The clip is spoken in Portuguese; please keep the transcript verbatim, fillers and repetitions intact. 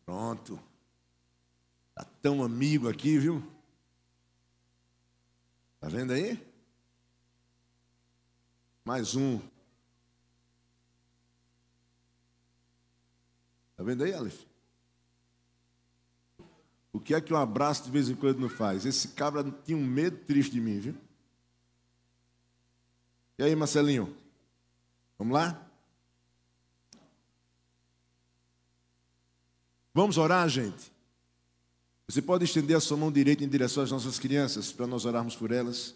Pronto. Está tão amigo aqui, viu? Está vendo aí? Mais um. Está vendo aí, Aleph? O que é que um abraço de vez em quando não faz? Esse cabra tinha um medo triste de mim, viu? E aí, Marcelinho? Vamos lá? Vamos orar, gente? Você pode estender a sua mão direita em direção às nossas crianças, para nós orarmos por elas?